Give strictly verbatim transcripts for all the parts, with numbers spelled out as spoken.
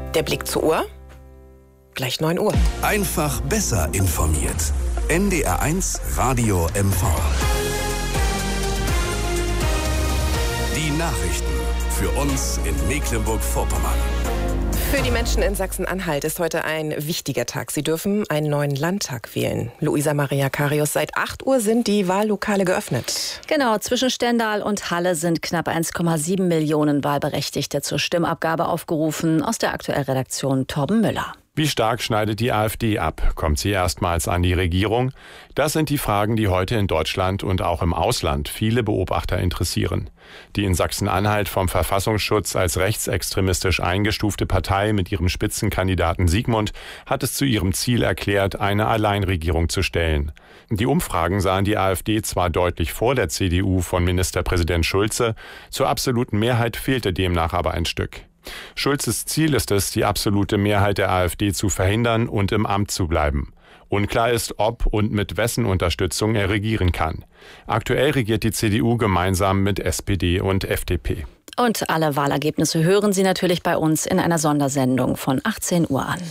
Der Blick zur Uhr. Gleich neun Uhr. Einfach besser informiert. N D R eins Radio M V. Die Nachrichten für uns in Mecklenburg-Vorpommern. Für die Menschen in Sachsen-Anhalt ist heute ein wichtiger Tag. Sie dürfen einen neuen Landtag wählen. Luisa Maria Karius, seit acht Uhr sind die Wahllokale geöffnet. Genau, zwischen Stendal und Halle sind knapp eins Komma sieben Millionen Wahlberechtigte zur Stimmabgabe aufgerufen. Aus der Aktuell-Redaktion Torben Müller. Wie stark schneidet die AfD ab? Kommt sie erstmals an die Regierung? Das sind die Fragen, die heute in Deutschland und auch im Ausland viele Beobachter interessieren. Die in Sachsen-Anhalt vom Verfassungsschutz als rechtsextremistisch eingestufte Partei mit ihrem Spitzenkandidaten Sigmund hat es zu ihrem Ziel erklärt, eine Alleinregierung zu stellen. Die Umfragen sahen die AfD zwar deutlich vor der C D U von Ministerpräsident Schulze, zur absoluten Mehrheit fehlte demnach aber ein Stück. Schulzes Ziel ist es, die absolute Mehrheit der AfD zu verhindern und im Amt zu bleiben. Unklar ist, ob und mit wessen Unterstützung er regieren kann. Aktuell regiert die C D U gemeinsam mit S P D und F D P. Und alle Wahlergebnisse hören Sie natürlich bei uns in einer Sondersendung von achtzehn Uhr an.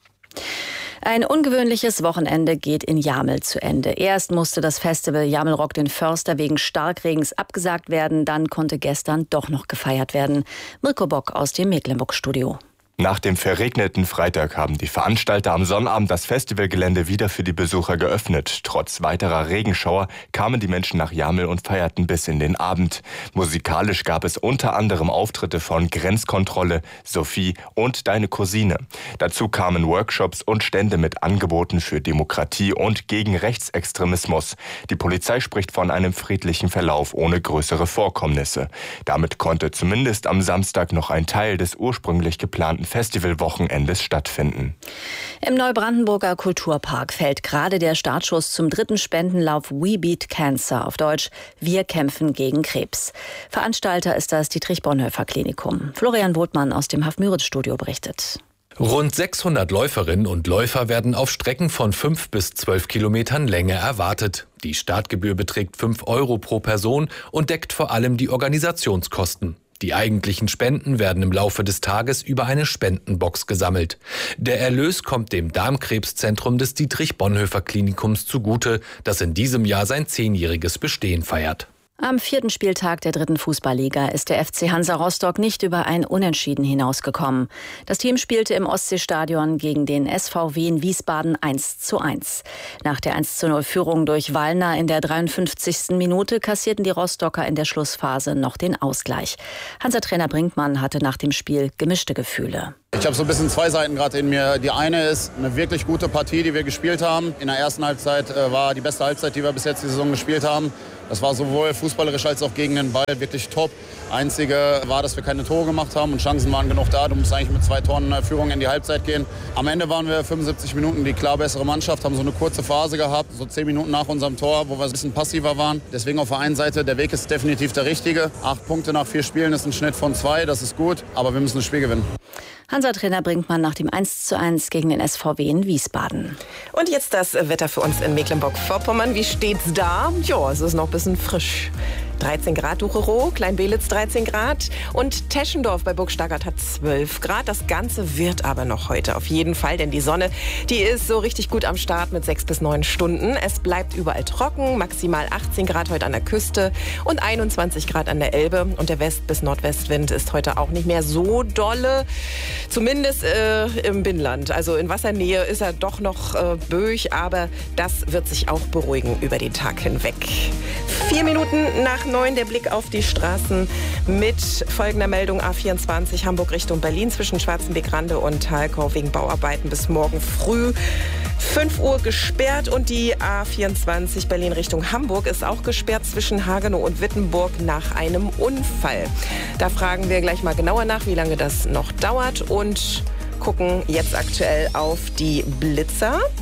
Ein ungewöhnliches Wochenende geht in Jamel zu Ende. Erst musste das Festival Jamel Rock den Förster wegen Starkregens abgesagt werden. Dann konnte gestern doch noch gefeiert werden. Mirko Bock aus dem Mecklenburg-Studio. Nach dem verregneten Freitag haben die Veranstalter am Sonnabend das Festivalgelände wieder für die Besucher geöffnet. Trotz weiterer Regenschauer kamen die Menschen nach Jamel und feierten bis in den Abend. Musikalisch gab es unter anderem Auftritte von Grenzkontrolle, Sophie und Deine Cousine. Dazu kamen Workshops und Stände mit Angeboten für Demokratie und gegen Rechtsextremismus. Die Polizei spricht von einem friedlichen Verlauf ohne größere Vorkommnisse. Damit konnte zumindest am Samstag noch ein Teil des ursprünglich geplanten Festivalwochenendes stattfinden. Im Neubrandenburger Kulturpark fällt gerade der Startschuss zum dritten Spendenlauf We Beat Cancer, auf Deutsch Wir kämpfen gegen Krebs. Veranstalter ist das Dietrich-Bonhoeffer-Klinikum. Florian Wohltmann aus dem Haff-Müritz-Studio berichtet. Rund sechshundert Läuferinnen und Läufer werden auf Strecken von fünf bis zwölf Kilometern Länge erwartet. Die Startgebühr beträgt fünf Euro pro Person und deckt vor allem die Organisationskosten. Die eigentlichen Spenden werden im Laufe des Tages über eine Spendenbox gesammelt. Der Erlös kommt dem Darmkrebszentrum des Dietrich-Bonhoeffer-Klinikums zugute, das in diesem Jahr sein zehnjähriges Bestehen feiert. Am vierten Spieltag der dritten Fußballliga ist der F C Hansa Rostock nicht über ein Unentschieden hinausgekommen. Das Team spielte im Ostseestadion gegen den S V W in Wiesbaden eins zu eins. Nach der eins zu null Führung durch Wallner in der dreiundfünfzigsten Minute kassierten die Rostocker in der Schlussphase noch den Ausgleich. Hansa-Trainer Brinkmann hatte nach dem Spiel gemischte Gefühle. Ich habe so ein bisschen zwei Seiten gerade in mir. Die eine ist eine wirklich gute Partie, die wir gespielt haben. In der ersten Halbzeit äh, war die beste Halbzeit, die wir bis jetzt die Saison gespielt haben. Das war sowohl fußballerisch als auch gegen den Ball wirklich top. Einzige war, dass wir keine Tore gemacht haben und Chancen waren genug da. Du musst eigentlich mit zwei Toren äh, Führung in die Halbzeit gehen. Am Ende waren wir fünfundsiebzig Minuten die klar bessere Mannschaft, haben so eine kurze Phase gehabt, so zehn Minuten nach unserem Tor, wo wir ein bisschen passiver waren. Deswegen auf der einen Seite, der Weg ist definitiv der richtige. Acht Punkte nach vier Spielen ist ein Schnitt von zwei, das ist gut, aber wir müssen das Spiel gewinnen. Hansa-Trainer Brinkmann nach dem eins zu eins gegen den S V W in Wiesbaden. Und jetzt das Wetter für uns in Mecklenburg-Vorpommern. Wie steht's da? Ja, es ist noch ein bisschen frisch. dreizehn Grad Ducherow, Klein-Belitz dreizehn Grad und Teschendorf bei Burg Stargard hat zwölf Grad. Das Ganze wird aber noch heute auf jeden Fall, denn die Sonne, die ist so richtig gut am Start mit sechs bis neun Stunden. Es bleibt überall trocken, maximal achtzehn Grad heute an der Küste und einundzwanzig Grad an der Elbe. Und der West- bis Nordwestwind ist heute auch nicht mehr so dolle, zumindest äh, im Binnenland. Also in Wassernähe ist er doch noch äh, böig, aber das wird sich auch beruhigen über den Tag hinweg. Vier Minuten nach neun der Blick auf die Straßen mit folgender Meldung: A vierundzwanzig Hamburg Richtung Berlin zwischen Schwarzenbeck-Rande und Thalkau wegen Bauarbeiten bis morgen früh fünf Uhr gesperrt und die A vierundzwanzig Berlin Richtung Hamburg ist auch gesperrt zwischen Hagenow und Wittenburg nach einem Unfall. Da fragen wir gleich mal genauer nach, wie lange das noch dauert und gucken jetzt aktuell auf die Blitzer.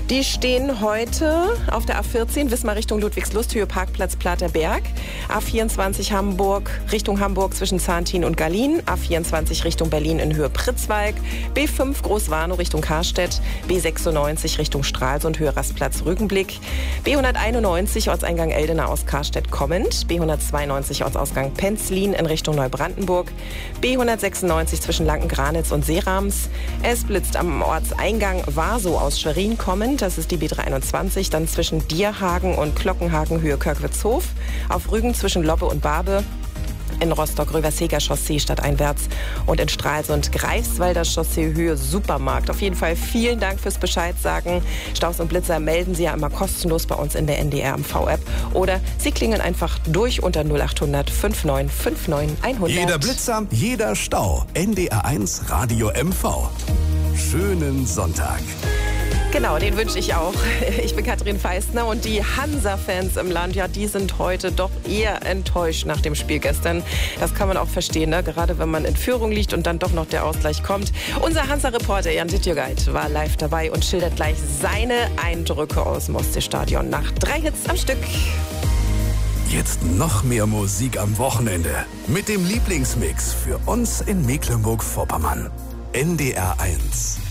Die stehen heute auf der A vierzehn, Wismar Richtung Ludwigslust, Höhe Parkplatz Platerberg. A vierundzwanzig Hamburg, Richtung Hamburg zwischen Zahntin und Gallien. A vierundzwanzig Richtung Berlin in Höhe Pritzwalk. B fünf Großwarnow Richtung Karstedt. B sechsundneunzig Richtung Stralsund, Höhe Rastplatz Rügenblick. B hunderteinundneunzig Ortseingang Eldena aus Karstedt kommend. B hundertzweiundneunzig Ortsausgang Penzlin in Richtung Neubrandenburg. B hundertsechsundneunzig zwischen Lanken-Granitz und Seerams. Es blitzt am Ortseingang Warsow aus Schwerin kommend. Das ist die B dreiundzwanzig. Dann zwischen Dierhagen und Glockenhagen Höhe Körkwitzhof. Auf Rügen zwischen Lobbe und Barbe. In Rostock-Röverseger Chaussee stadteinwärts und in Stralsund Greifswalder Chaussee Höhe Supermarkt. Auf jeden Fall vielen Dank fürs Bescheid sagen. Staus und Blitzer melden Sie ja immer kostenlos bei uns in der N D R M V-App oder Sie klingeln einfach durch unter null acht hundert neunundfünfzig neunundfünfzig hundert. Jeder Blitzer, jeder Stau. N D R eins Radio M V. Schönen Sonntag. Genau, den wünsche ich auch. Ich bin Katrin Feistner und die Hansa-Fans im Land, ja, die sind heute doch eher enttäuscht nach dem Spiel gestern. Das kann man auch verstehen, ne? Gerade wenn man in Führung liegt und dann doch noch der Ausgleich kommt. Unser Hansa-Reporter Jan Dittjugeit war live dabei und schildert gleich seine Eindrücke aus dem Ostseestadion nach drei Hits am Stück. Jetzt noch mehr Musik am Wochenende mit dem Lieblingsmix für uns in Mecklenburg-Vorpommern. N D R eins.